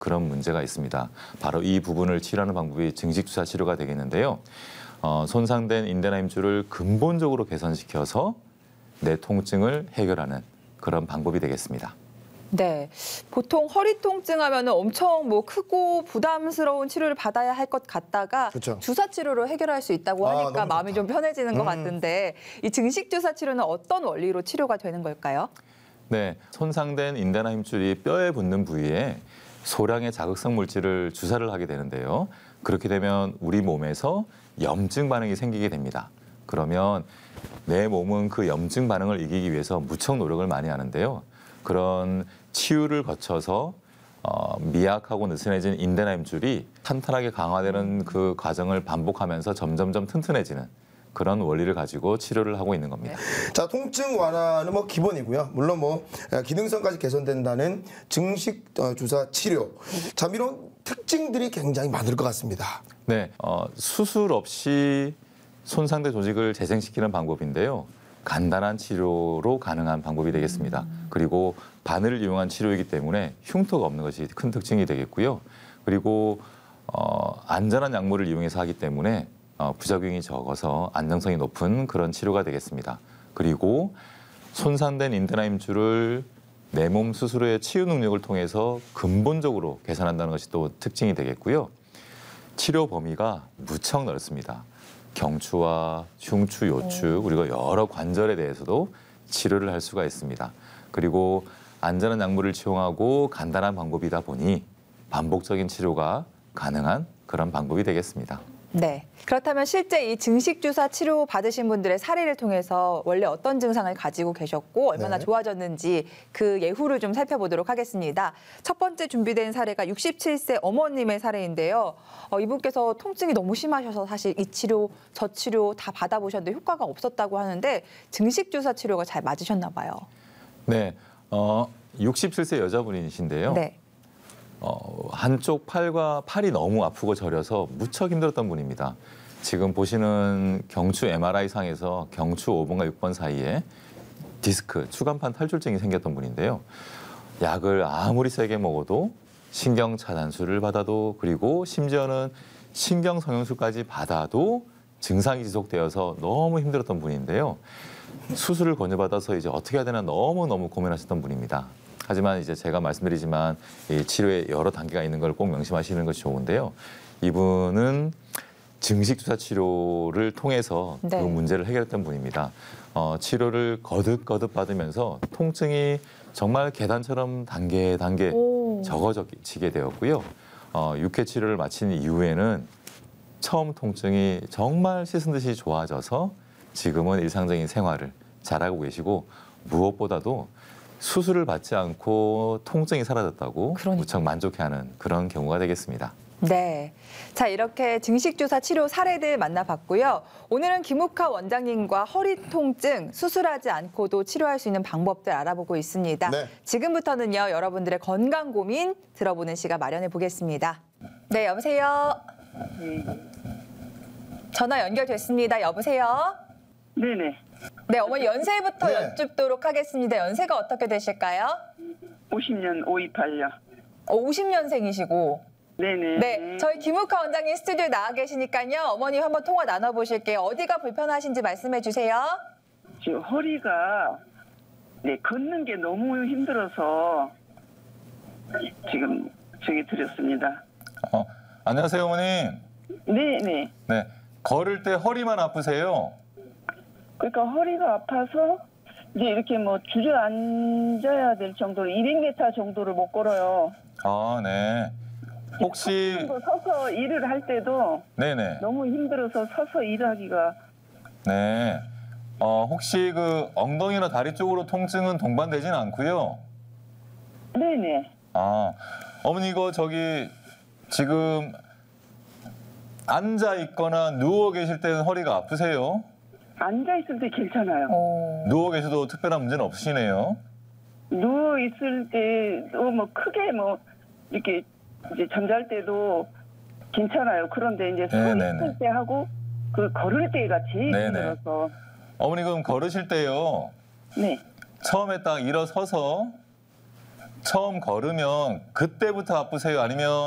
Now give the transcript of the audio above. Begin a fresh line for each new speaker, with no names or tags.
그런 문제가 있습니다. 바로 이 부분을 치료하는 방법이 증식주사 치료가 되겠는데요. 손상된 인대나 힘줄을 근본적으로 개선시켜서 내 통증을 해결하는 그런 방법이 되겠습니다.
네, 보통 허리 통증하면 엄청 크고 부담스러운 치료를 받아야 할 것 같다가
그렇죠.
주사 치료로 해결할 수 있다고 하니까 마음이 좀 편해지는 것 같은데 이 증식 주사 치료는 어떤 원리로 치료가 되는 걸까요?
네, 손상된 인대나 힘줄이 뼈에 붙는 부위에 소량의 자극성 물질을 주사를 하게 되는데요. 그렇게 되면 우리 몸에서 염증 반응이 생기게 됩니다. 그러면 내 몸은 그 염증 반응을 이기기 위해서 무척 노력을 많이 하는데요. 그런 치유를 거쳐서 미약하고 느슨해진 인대나 힘줄이 탄탄하게 강화되는 그 과정을 반복하면서 점점점 튼튼해지는 그런 원리를 가지고 치료를 하고 있는 겁니다.
자, 통증 완화는 기본이고요. 물론 기능성까지 개선된다는 증식 주사 치료. 자, 이런 특징들이 굉장히 많을 것 같습니다.
네, 수술 없이 손상된 조직을 재생시키는 방법인데요. 간단한 치료로 가능한 방법이 되겠습니다. 그리고 바늘을 이용한 치료이기 때문에 흉터가 없는 것이 큰 특징이 되겠고요. 그리고 안전한 약물을 이용해서 하기 때문에 부작용이 적어서 안정성이 높은 그런 치료가 되겠습니다. 그리고 손상된 인대나 힘줄을 내 몸 스스로의 치유 능력을 통해서 근본적으로 개선한다는 것이 또 특징이 되겠고요. 치료 범위가 무척 넓습니다. 경추와 흉추, 요추 그리고 여러 관절에 대해서도 치료를 할 수가 있습니다. 그리고 안전한 약물을 채용하고 간단한 방법이다 보니 반복적인 치료가 가능한 그런 방법이 되겠습니다.
네. 그렇다면 실제 이 증식주사 치료 받으신 분들의 사례를 통해서 원래 어떤 증상을 가지고 계셨고 얼마나 좋아졌는지 그 예후를 좀 살펴보도록 하겠습니다. 첫 번째 준비된 사례가 67세 어머님의 사례인데요. 이분께서 통증이 너무 심하셔서 사실 이 치료, 저 치료 다 받아보셨는데 효과가 없었다고 하는데 증식주사 치료가 잘 맞으셨나 봐요.
네. 67세 여자분이신데요.
네.
한쪽 팔이 너무 아프고 저려서 무척 힘들었던 분입니다. 지금 보시는 경추 MRI 상에서 경추 5번과 6번 사이에 디스크, 추간판 탈출증이 생겼던 분인데요. 약을 아무리 세게 먹어도 신경 차단술을 받아도 그리고 심지어는 신경 성형술까지 받아도 증상이 지속되어서 너무 힘들었던 분인데요. 수술을 권유받아서 이제 어떻게 해야 되나 너무너무 고민하셨던 분입니다. 하지만 이제 제가 말씀드리지만 이 치료에 여러 단계가 있는 걸 꼭 명심하시는 것이 좋은데요. 이분은 증식주사 치료를 통해서 그 문제를 해결했던 분입니다. 치료를 거듭거듭 받으면서 통증이 정말 계단처럼 단계 적어지게 되었고요. 6회 치료를 마친 이후에는 처음 통증이 정말 씻은 듯이 좋아져서 지금은 일상적인 생활을 잘하고 계시고 무엇보다도 수술을 받지 않고 통증이 사라졌다고 무척 만족해하는 그런 경우가 되겠습니다.
네. 자, 이렇게 증식주사 치료 사례들 만나봤고요. 오늘은 김욱하 원장님과 허리 통증 수술하지 않고도 치료할 수 있는 방법들 알아보고 있습니다.
네.
지금부터는요, 여러분들의 건강 고민 들어보는 시간 마련해 보겠습니다. 네, 여보세요? 전화 연결됐습니다. 여보세요?
네네.
네, 어머니 연세부터 여쭙도록 하겠습니다. 연세가 어떻게 되실까요?
50년 528요.
50년생이시고.
네네.
네, 저희 김욱하 원장님 스튜디오에 나와 계시니까요. 어머니 한번 통화 나눠보실게요. 어디가 불편하신지 말씀해 주세요.
지금 허리가 걷는 게 너무 힘들어서 지금 저기 드렸습니다.
안녕하세요, 어머님.
네네.
네, 걸을 때 허리만 아프세요?
그러니까 허리가 아파서 이제 이렇게 주저앉아야 될 정도로 200m 정도를 못 걸어요.
아, 네. 혹시
서서 일을 할 때도
네네.
너무 힘들어서 서서 일하기가.
네. 혹시 그 엉덩이나 다리 쪽으로 통증은 동반되지는 않고요?
네네.
아, 어머니 이거 지금 앉아 있거나 누워 계실 때는 허리가 아프세요?
앉아 있을 때 괜찮아요.
누워 계셔도 특별한 문제는 없으시네요.
누워 있을 때도 크게 이렇게 이제 잠잘 때도 괜찮아요. 그런데 이제 서 있을 때 하고 그 걸을 때가 제일 힘들어서.
어머니 그럼 걸으실 때요.
네.
처음에 딱 일어서서 처음 걸으면 그때부터 아프세요? 아니면